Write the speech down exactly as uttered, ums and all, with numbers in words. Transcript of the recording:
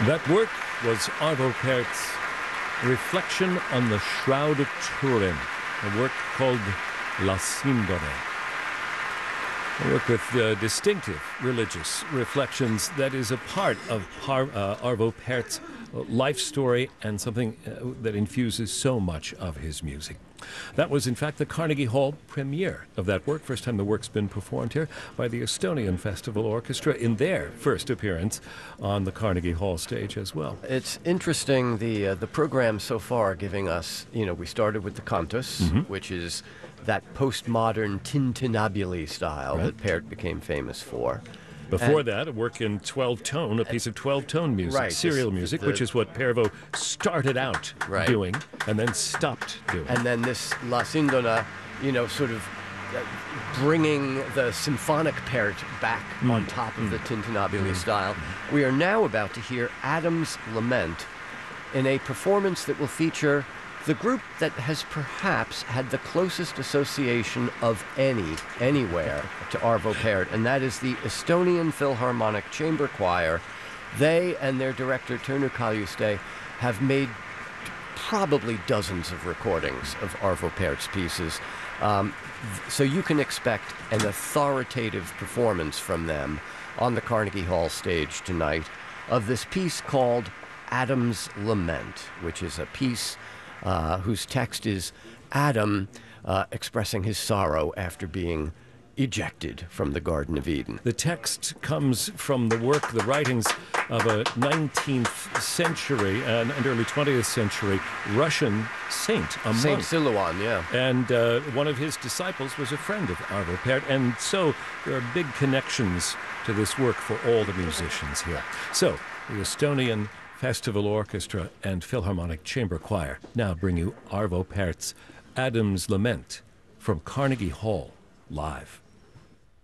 That work was Arvo Pärt's Reflection on the Shroud of Turin, a work called La Sindone. A work with uh, distinctive religious reflections that is a part of Par, uh, Arvo Pärt's life story and something uh, that infuses so much of his music. That was, in fact, the Carnegie Hall premiere of that work. First time the work's been performed here by the Estonian Festival Orchestra in their first appearance on the Carnegie Hall stage as well. It's interesting, the uh, the program so far giving us, you know, we started with the cantus, mm-hmm. which is that postmodern tintinnabuli style right. that Pärt became famous for. Before and, that, a work in twelve-tone, a piece of twelve-tone music, right, serial this, music, the, which is what Paervo started out right. doing and then stopped doing. And then this La Sindona, you know, sort of uh, bringing the symphonic Pärt back mm. on top of mm. the tintinnabuli mm. style. We are now about to hear Adam's Lament in a performance that will feature the group that has perhaps had the closest association of any, anywhere, to Arvo Pärt, and that is the Estonian Philharmonic Chamber Choir. They and their director, Tõnu Kaljuste, have made probably dozens of recordings of Arvo Pärt's pieces. Um, so you can expect an authoritative performance from them on the Carnegie Hall stage tonight of this piece called Adam's Lament, which is a piece Uh, whose text is Adam uh, expressing his sorrow after being ejected from the Garden of Eden. The text comes from the work, the writings of a nineteenth century and, and early twentieth century Russian saint, a Saint monk. Silouan, yeah. And uh, one of his disciples was a friend of Arvo Pärt, and so there are big connections to this work for all the musicians here. So, the Estonian Festival Orchestra and Philharmonic Chamber Choir now bring you Arvo Pärt's Adam's Lament from Carnegie Hall live.